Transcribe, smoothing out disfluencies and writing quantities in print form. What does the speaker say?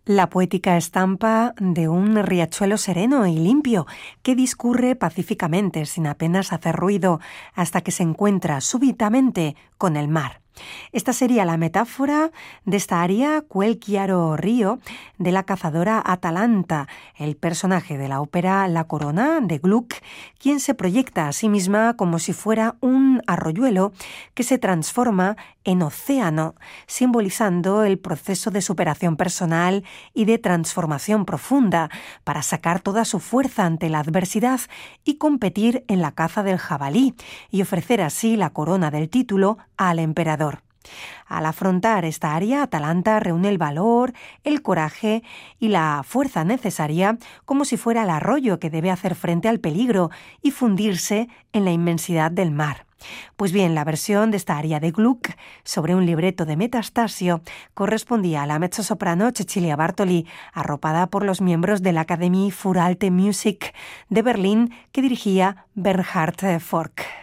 La poética estampa de un riachuelo sereno y limpio que discurre pacíficamente sin apenas hacer ruido hasta que se encuentra súbitamente con el mar. Esta sería la metáfora de esta aria Quel chiaro río de la cazadora Atalanta, el personaje de la ópera La Corona de Gluck, quien se proyecta a sí misma como si fuera un arroyuelo que se transforma en océano, simbolizando el proceso de superación personal y de transformación profunda para sacar toda su fuerza ante la adversidad y competir en la caza del jabalí y ofrecer así la corona del título al emperador. Al afrontar esta aria, Atalanta reúne el valor, el coraje y la fuerza necesaria como si fuera el arroyo que debe hacer frente al peligro y fundirse en la inmensidad del mar. Pues bien, la versión de esta aria de Gluck sobre un libreto de Metastasio correspondía a la mezzosoprano Cecilia Bartoli, arropada por los miembros de la Academie für Alte Musik de Berlín que dirigía Bernhard Forck.